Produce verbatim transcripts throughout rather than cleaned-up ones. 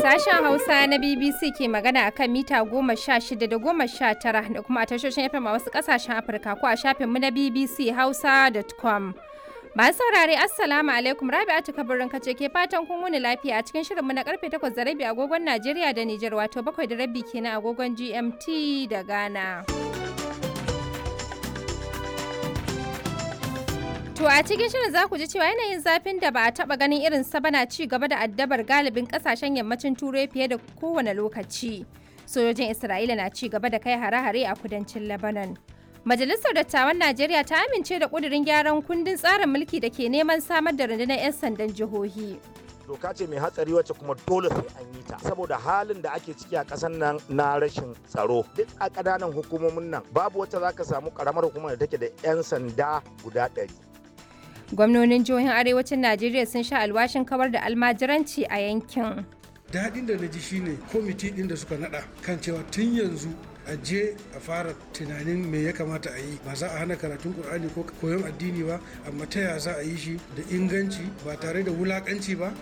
Sashen Hausa na B B C ke magana akan mita goma sha shida da goma sha tara da kuma a tashoshin F M a wasu ƙasashen Afirka ko a shafinmu na b b c hausa dot com. Masu saurare Assalamu alaikum, Rabi'atu Kabirin kace ke fatan kun wuni lafiya a cikin shirinmu na karfe takwas da rabi agogon Najeriya da Nijar, wato bakwai da rabi kenan agogon G M T da Ghana. To a cikin shirin za ku ji cewa yanayin zafin da ba a taba ganin irin sa bana ci gaba da addabar galibin kasashen yammacin Turai fiye da kowane lokaci. Sojojin Isra'ila na ci gaba da kai hare-hare a kudancin Lebanon. Majalisar Dattawan Najeriya ta amince da ƙudurin gyaran kundin tsarin mulki da ke neman samar da rundunar 'yan sandan jihohi. Doka ce mai hatsari wacce kuma dole sai an yi ta saboda halin da ake ciki a ƙasar nan na rashin tsaro. Duk a ƙananan hukumomin nan babu wacce za ka samu ƙaramar hukumar da take da 'yan sanda guda ɗari. Gwamnonin jihohin arewacin Najeriya sun sha alwashin kawar da almajiranci a yankin. Daɗin da na ji shine kwamiti ɗin da suka naɗa kan cewa tun yanzu a je a fara tunanin me ya kamata a yi, ba za a hana karatun Kur'ani ko koyon addini ba, amma ta ya za a yi shi da inganci ba tare da wulakanci ba.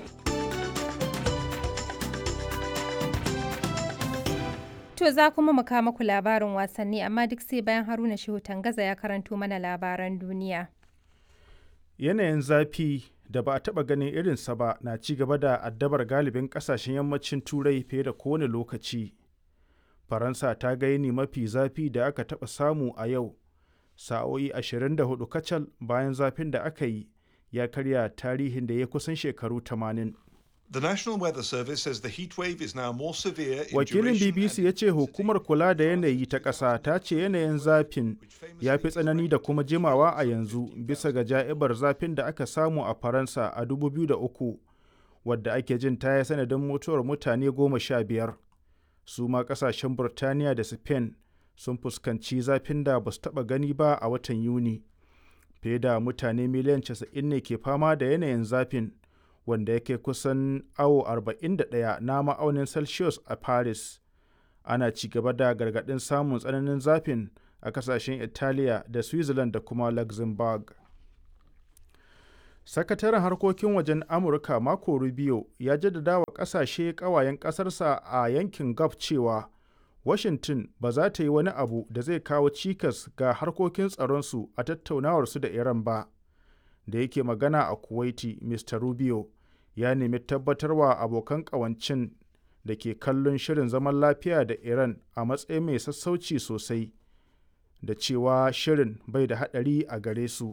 To za kuma mu kawo muku labarin wasanni, amma duk sai bayan Haruna Shehu Tangaza ya karanto mana labaran duniya. Yanayin zafi da ba a taɓa ganin irinsa ba na ci gaba da addabar galibin ƙasashen yammacin Turai fiye da kowane lokaci. Faransa ta ga yini mafi zafi da aka taɓa samu a yau, sa'o'i ashirin da hudu kacal bayan zafin da aka yi ya karya tarihin da ya kusan shekaru tamanin. The National Weather Service says the heat wave is now more severe in Wakilin B B C ya ce hukumar kula da yanayi ta ƙasa ta ce yanayin zafin ya fi tsanani da kuma jimawa a yanzu bisa ga ja'ibar zafin da aka samu a Faransa a dubu biyu da uku, wadda ake jin ta yi sanadin mutuwar mutane goma sha biyar. Su ma ƙasashen Burtaniya da Spain sun fuskanci zafin da ba su taɓa gani ba a watan Yuni. Fiye da mutane miliyan casa'in ne ke fama da yanayin zafin, wanda yake kusan awo arba'in da ɗaya na ma'aunin Celsius a Paris. Ana ci gaba da gargaɗin samun tsananin zafin a ƙasashen Italiya da Switzerland da kuma Luxembourg. Sakataren harkokin wajen Amurka Marco Rubio ya jaddada wa ƙasashe ƙawayen ƙasarsa a yankin Gulf cewa Washington ba za ta yi wani abu da zai kawo cikas ga harkokin tsaronsu a tattaunawarsu da Iran ba. Da yake magana a Kuwaiti, Mister Rubio ya nemi tabbatarwa abokan ƙawancin da ke kallon shirin zaman lafiya da Iran a matsayin mai sassauci sosai, da cewa shirin bai da haɗari a gare su.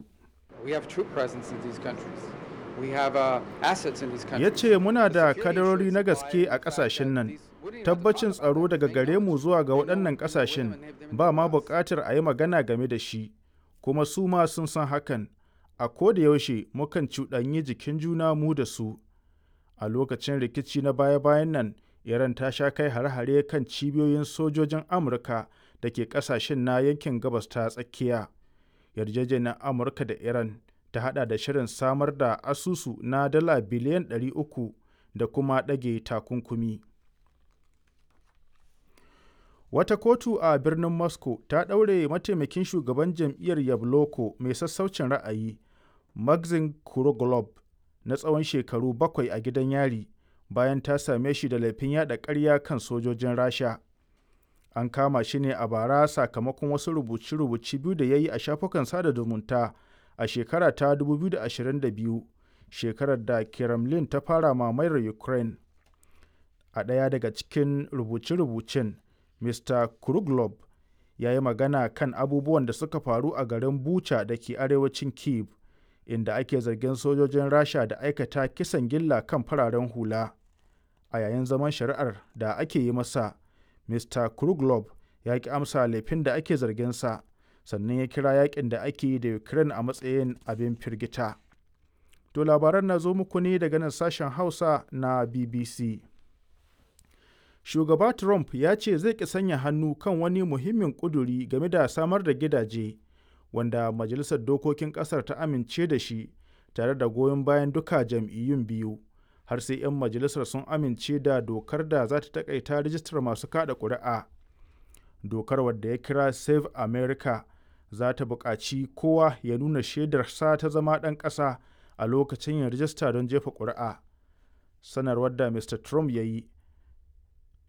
Ya ce muna da kadarori na gaske a ƙasashen nan, tabbacin tsaro daga gare mu zuwa ga waɗannan ƙasashen ba ma buƙatar a yi magana game da shi, kuma su ma sun san hakan. A koda yaushe mukan cuɗanyi jikin juna mu da su. A lokacin rikici na baya-bayan nan, Iran ta sha kai hare-hare kan cibiyoyin sojojin Amurka da ke ƙasashen na yankin gabas ta tsakiya. Yarjejeniyar Amurka da Iran ta haɗa da shirin samar da asusu na dala biliyan ɗari uku da kuma ɗage takunkumi. Wata kotu a birnin Moscow ta ɗaure mataimakin shugaban jam'iyyar Yabloko mai sassaucin ra'ayi, Maxim Kuroglob, na tsawon shekaru bakwai a gidan yari bayan ta same shi da laifin yada ƙarya kan sojojin Rasha. An kama shi ne a bara sakamakon wasu rubuce-rubuce biyu da ya yi a shafukan sada zumunta a shekara ta dubu biyu da ashirin da biyu, shekarar da Kremlin ta fara mamayar Ukraine. A ɗaya daga cikin rubuce-rubucen, Mister Kuroglob ya yi magana kan abubuwan da suka faru a garin Bucha da ke arewacin Kyiv, inda ake zargin sojojin Rasha da aikata kisan gilla kan fararen hula. A yayin zaman shari'ar da ake yi masa, Mister Kuroglob ya ki amsa laifin da ake zarginsa, sannan ya kira yakin da ake yi da Ukraine a matsayin abin firgita. To labaran na zo muku ne daga nan sashen Hausa na B B C. Shugaba Trump ya ce zai ki sanya hannu kan wani muhimmin ƙuduri game da samar da gidaje, wanda Majalisar Dokokin ƙasar ta amince da shi tare da goyon bayan duka jam'iyyun biyu, har sai 'yan majalisar sun amince da dokar da za ta taƙaita rijistar masu kaɗa ƙuri'a. Dokar, wadda ya kira Save America, za ta buƙaci kowa ya nuna shaidarsa ta zama ɗan ƙasa a lokacin yin rijista don jefa ƙuri'a. Sanarwar da Mister Trump ya yi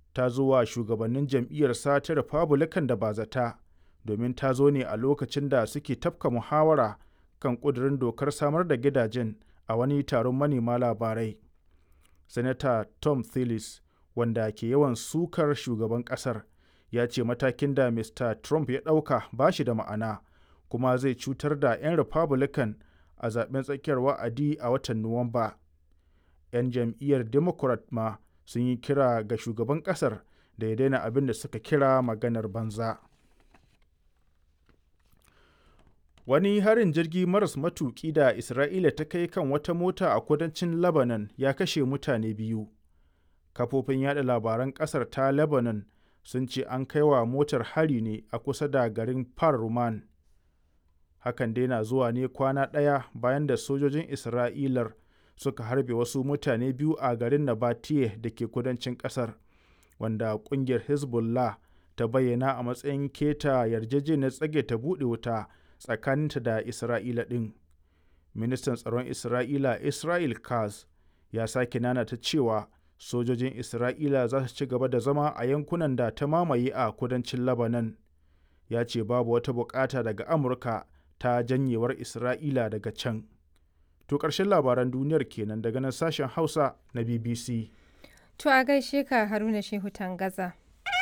ta zo wa shugabannin jam'iyyarsa ta Republican da bazata, domin ta zo ne a lokacin da suke tafka muhawara kan ƙudurin dokar samar da gidajen a wani taron manema labarai. Sanata Tom Tillis, wanda ke yawan sukar shugaban ƙasar, ya ce matakin da Mista Trump ya ɗauka ba shi da ma'ana, kuma zai cutar da 'yan Republican a zaben tsakiyar wa'adi a watan Nuwamba. 'Yan jam'iyyar Democrat ma sun yi kira ga shugaban ƙasar da ya daina abin da suka kira maganar banza. Wani harin jirgi maras matuƙi da Isra'ila ta kai kan wata mota a kudancin Lebanon ya kashe mutane biyu. Kafofin yada labaran ƙasar ta Lebanon sun ce an kai wa motar hari ne a kusa da garin Par Ruman. Hakan dai na zuwa ne kwana ɗaya bayan da sojojin Isra'ilar suka harbe wasu mutane biyu a garin Nabateye da ke kudancin ƙasar, wanda ƙungiyar Hezbollah ta bayyana a matsayin keta yarjejeniyar tsage ta buɗe wuta tsakaninta da Isra'ila ɗin. Ministan tsaron Isra'ila Israel Katz ya sake nanata cewa sojojin Isra'ila za su ci gaba da zama a yankunan da ta mamaye a kudancin Lebanon. Ya ce babu wata bukata daga Amurka ta janyewar Isra'ila daga can. To ƙarshen labaran duniyar kenan daga nan sashen Hausa na B B C. To a gaishe ka Haruna Shehu Tangaza.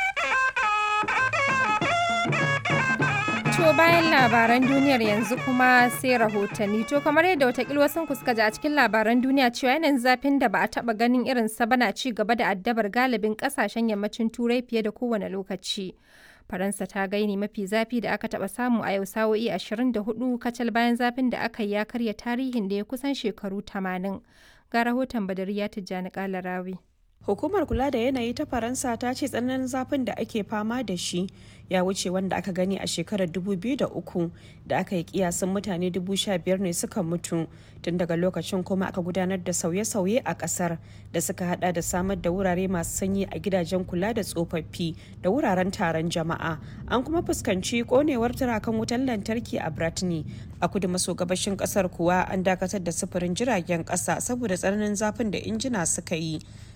To bayan labaran duniyar yanzu kuma sai rahotanni. To kamar yadda watakila wasu suka ji a cikin labaran duniya cewa yanayin zafin da ba a taba ganin irin sa bana ci gaba da addabar galibin kasashen yammacin Turai fiye da kowane lokaci. Faransa ta gaini mafi zafi da aka taba samu a yau sa'o'i ashirin da hudu kacal bayan zafin da aka yi ya karya tarihin da ya kusan shekaru tamanin. Ga rahoton Badariya Tijjani Kalarawi. Hukumar kula da yanayi ta Faransa ta ce tsananin zafin da ake fama da shi ya wuce wanda aka gani a shekarar dubu biyu da uku da aka yi kiyasin mutane dubu sha biyar ne suka mutu. Tun daga lokacin kuma aka gudanar da sauye-sauye a kasar da suka hada da samar da wurare masu sanyi a gidajen kula da tsofaffi da wuraren taron jama'a. An kuma fuskanci konewar turakan wutar lantarki a Brittany. A kudu maso gabashin kasar kuwa an dakatar da sufurin jiragen kasa saboda tsananin zafin da injina suka yi.